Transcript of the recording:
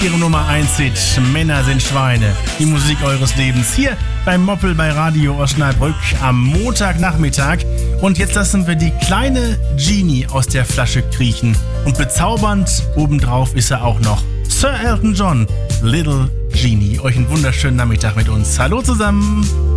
Ihre Nummer 1 Hit. Männer sind Schweine. Die Musik eures Lebens. Hier beim Moppel bei Radio Osnabrück am Montagnachmittag. Und jetzt lassen wir die kleine Genie aus der Flasche kriechen. Und bezaubernd obendrauf ist er auch noch. Sir Elton John, Little Genie. Euch einen wunderschönen Nachmittag mit uns. Hallo zusammen.